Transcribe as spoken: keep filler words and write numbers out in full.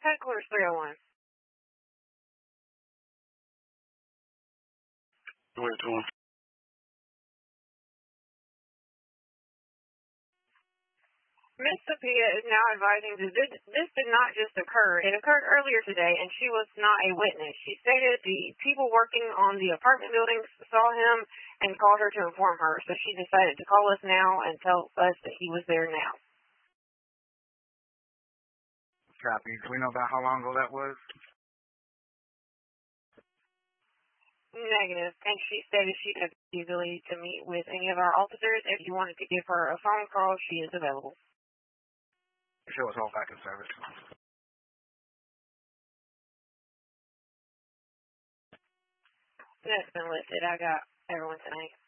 Headquarters three oh one. Wait, to one. Miss Sophia is now advising that this, this did not just occur. It occurred earlier today, and she was not a witness. She stated the people working on the apartment buildings saw him and called her to inform her, so she decided to call us now and tell us that he was there now. Copy. Do we know about how long ago that was? Negative. And she stated she had the ability to meet with any of our officers. If you wanted to give her a phone call, she is available. Show us all back in service. That's been listed. I got everyone tonight.